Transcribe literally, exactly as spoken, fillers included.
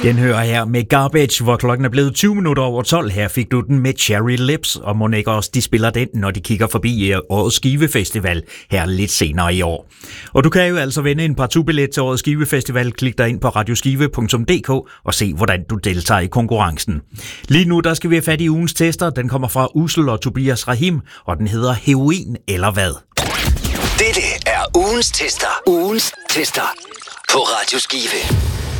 Den hører her med Garbage, hvor klokken er blevet tyve minutter over tolv. Her fik du den med Cherry Lips, og må ikke også de spiller den, når de kigger forbi årets Skive Festival her lidt senere i år. Og du kan jo altså vinde en partout-billet til årets Skive Festival. Klik dig ind på radioskive punktum d k og se, hvordan du deltager i konkurrencen. Lige nu der skal vi have fat i ugens tester. Den kommer fra Ussel og Tobias Rahim, og den hedder Heroin eller hvad? Dette er ugens tester. Ugens tester på Radio Skive.